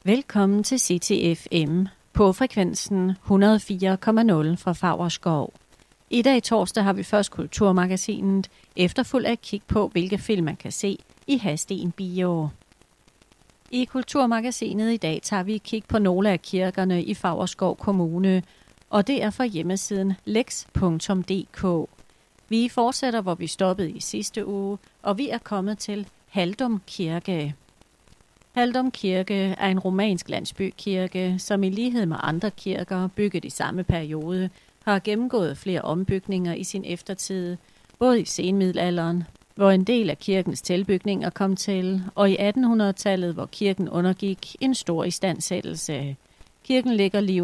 Velkommen til CTFM på frekvensen 104,0 fra Favrskov. I dag torsdag har vi først Kulturmagasinet, efterfulgt af et kig på, hvilke film man kan se i Hadsten Bio. I Kulturmagasinet i dag tager vi et kig på nogle af kirkerne i Favrskov Kommune, og det er fra hjemmesiden lex.dk. Vi fortsætter, hvor vi stoppede i sidste uge, og vi er kommet til Haldum Kirke. Haldum Kirke er en romansk landsbykirke, som i lighed med andre kirker bygget i samme periode, har gennemgået flere ombygninger i sin eftertid, både i senmiddelalderen, hvor en del af kirkens tilbygninger kom til, og i 1800-tallet, hvor kirken undergik en stor istandsættelse. Kirken ligger lige